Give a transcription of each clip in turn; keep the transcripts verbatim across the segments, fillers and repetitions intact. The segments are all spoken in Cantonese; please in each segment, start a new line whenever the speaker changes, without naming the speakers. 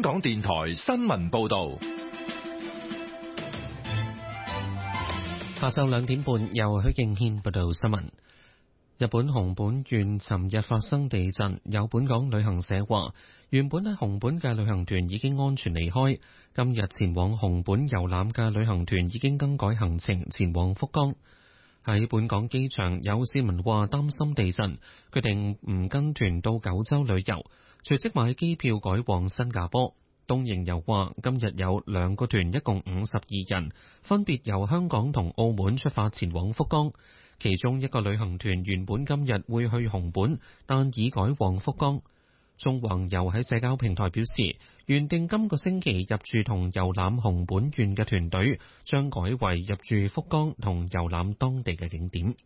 港電台新聞報道。
下晝兩點半，由許敬軒報道新聞。日本熊本縣尋日發生地震，有本港旅行社話，原本喺熊本嘅旅行團已經安全離開，今日前往熊本遊覽嘅旅行團已經更改行程，前往福岡。喺本港機場，有市民話擔心地震，決定唔跟團到九州旅遊，隨即買機票改往新加坡。東瀛遊話，今日有兩個團，一共五十二人，分別由香港同澳門出發前往福岡。其中一個旅行團原本今日會去熊本，但已改往福岡。縱橫遊喺社交平台表示，原定今個星期入住同遊覽熊本縣嘅團隊，將改為入住福岡同遊覽當地嘅景點。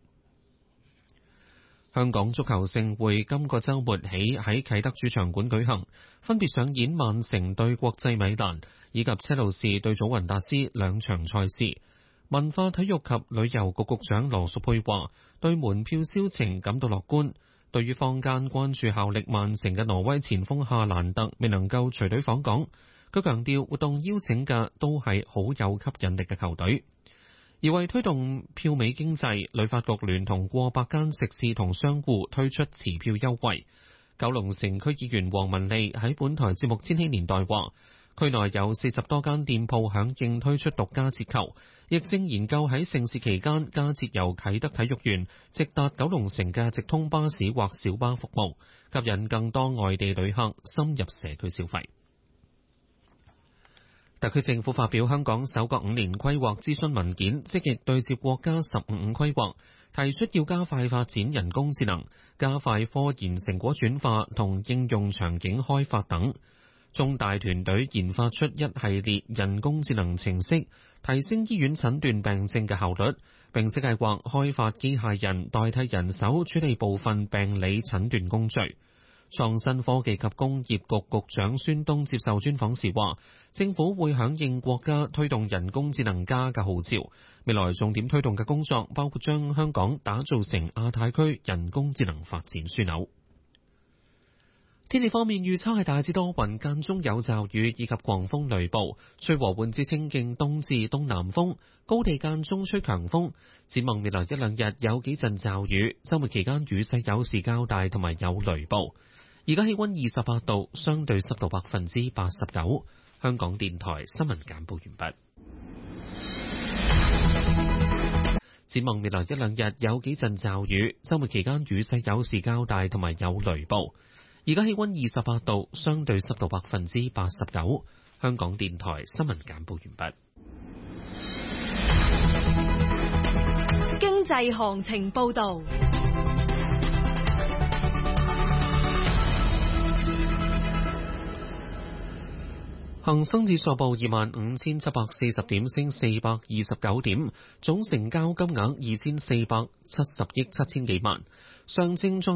香港足球盛會今個週末起喺啟德主場館舉行，分別上演曼城對國際米蘭以及車路士對祖雲達斯兩場賽事。文化體育及旅遊局局長羅淑佩話，對門票銷情感到樂觀。對於坊間關注效力曼城嘅挪威前鋒夏蘭特未能夠隨隊訪港，佢強調活動邀請嘅都係好有吸引力嘅球隊。而為推動票尾經濟，旅發局聯同過百間食肆同商戶推出持票優惠。九龍城區議員黃文利喺本台節目《千禧年代》話，區內有四十多間店鋪響應推出獨家折扣，亦正研究喺盛事期間加設由啟德體育園直達九龍城嘅直通巴士或小巴服務，吸引更多外地旅客深入社區消費。特區政府發表香港首個五年規劃諮詢文件，積極對接國家十五五規劃，提出要加快發展人工智能，加快科研成果轉化同應用場景開發等。中大團隊研發出一系列人工智能程式，提升醫院診斷病症嘅效率，並且計劃開發機械人代替人手處理部分病理診斷工序。創新科技及工業局局長孫東接受專訪時話，政府會響應國家推動人工智能加嘅號召，未來重點推動嘅工作包括將香港打造成亞太區人工智能發展樞紐。天氣方面預測係大致多雲，間中有驟雨以及狂風雷暴，吹和緩至清勁東至東南風，高地間中吹強風。展望未來一兩日有幾陣驟雨，週末期間雨勢有時較大，同埋有雷暴。而家氣溫二十八度，相對濕度百分之八十九。香港電台新聞簡報完畢。展望未來一兩日有幾陣驟雨，週末期間雨勢有時較大，同埋有雷暴。而家氣溫二十八度，相對濕度百分之八十九。香港電台新聞簡報完畢。
經濟行情報道。
恒生指數報二萬五千七百四十點，升四百二十九點，總成交金額二千四百七十億七千幾萬。上證